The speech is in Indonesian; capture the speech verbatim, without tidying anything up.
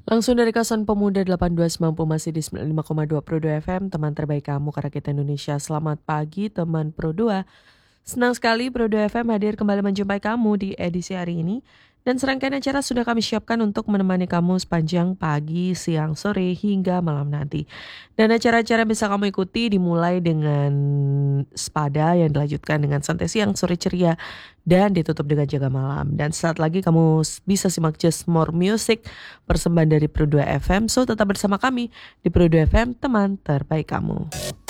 Langsung dari kawasan Pemuda delapan dua sembilan masih di sembilan puluh lima koma dua Pro dua F M, teman terbaik kamu karena kita Indonesia. Selamat pagi teman Pro dua. Senang sekali Pro dua F M hadir kembali menjumpai kamu di edisi hari ini. Dan serangkaian acara sudah kami siapkan untuk menemani kamu sepanjang pagi, siang, sore, hingga malam nanti. Dan acara-acara yang bisa kamu ikuti dimulai dengan Spada yang dilanjutkan dengan Santai Siang, Sore Ceria, dan ditutup dengan Jaga Malam. Dan saat lagi kamu bisa simak Just More Music, persembahan dari Pro dua F M. So tetap bersama kami di Pro dua F M, teman terbaik kamu.